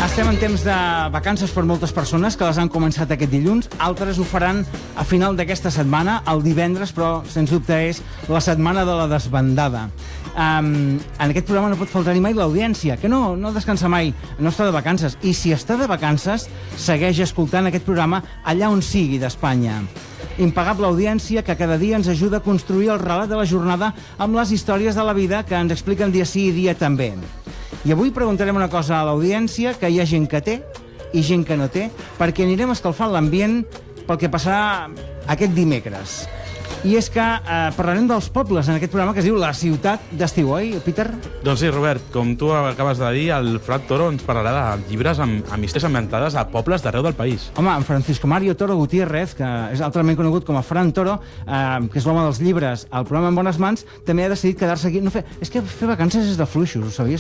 Estem en temps de vacances per moltes persones que les han començat aquest dilluns. Altres ho faran a final d'aquesta setmana, el divendres, però sens dubte és la setmana de la desbandada. En aquest programa no pot faltar-hi mai l'audiència, que no descansa mai, no està de vacances. I si està de vacances, segueix escoltant aquest programa allà on sigui d'Espanya. Impagable audiència que cada dia ens ajuda a construir el relat de la jornada amb les històries de la vida que ens expliquen dia sí i dia també. I avui preguntarem una cosa a l'audiència, que hi ha gent que té i gent que no té, perquè anirem escalfant l'ambient pel que passarà aquest dimecres. I és que parlarem dels pobles en aquest programa que es diu La Ciutat d'Estiu, oi, Peter? Doncs sí, Robert, com tu acabes de dir, el Frat Toro ens parlarà de llibres amb històries ambientades a pobles d'arreu del país. Home, en Francisco Mario Toro Gutiérrez, que és altrament conegut com a Fran Toro, que és l'home dels llibres al programa En Bones Mans, també ha decidit quedar-se aquí. És que fer vacances és de fluixos, ho sabies?